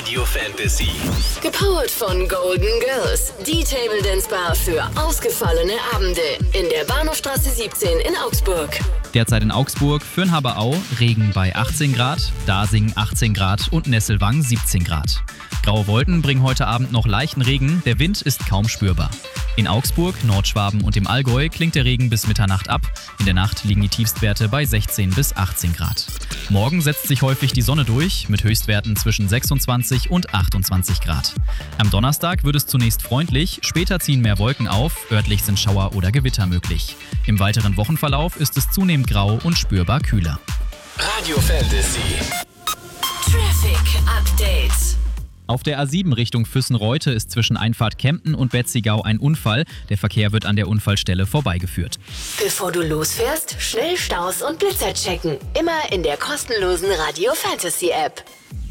Radio Fantasy. Gepowert von Golden Girls. Die Table Dance Bar für ausgefallene Abende. In der Bahnhofstraße 17 in Augsburg. Derzeit in Augsburg, Fürnhaberau, Regen bei 18 Grad, Dasing 18 Grad und Nesselwang 17 Grad. Graue Wolken bringen heute Abend noch leichten Regen, der Wind ist kaum spürbar. In Augsburg, Nordschwaben und im Allgäu klingt der Regen bis Mitternacht ab. In der Nacht liegen die Tiefstwerte bei 16 bis 18 Grad. Morgen setzt sich häufig die Sonne durch, mit Höchstwerten zwischen 26 und 28 Grad. Am Donnerstag wird es zunächst freundlich, später ziehen mehr Wolken auf, örtlich sind Schauer oder Gewitter möglich. Im weiteren Wochenverlauf ist es zunehmend grau und spürbar kühler. Radio Fantasy. Traffic Update. Auf der A7 Richtung Füssen-Reute ist zwischen Einfahrt Kempten und Betzigau ein Unfall. Der Verkehr wird an der Unfallstelle vorbeigeführt. Bevor du losfährst, schnell Staus und Blitzer checken. Immer in der kostenlosen Radio Fantasy App.